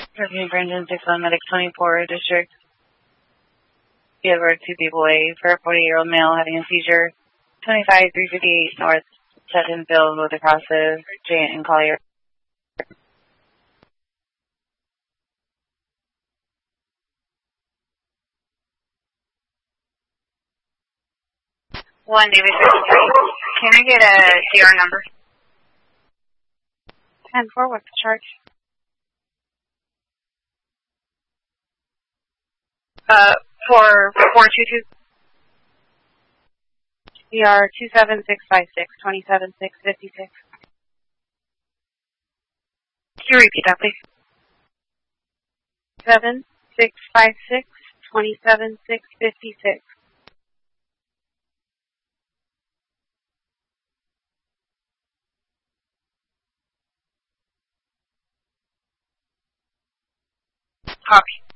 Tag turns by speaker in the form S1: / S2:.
S1: President Brandon 6 Medic 24 District. Give over 2 people away for a 40-year-old male having a seizure. 25-358 North Suttonfield with a cross of Giant and Collier. 1 David 53. Can I get a CR number? 10-4, what's the charge? For 422. CR 27656, 27656. Can you repeat that, please? 7656, 27656. Copy.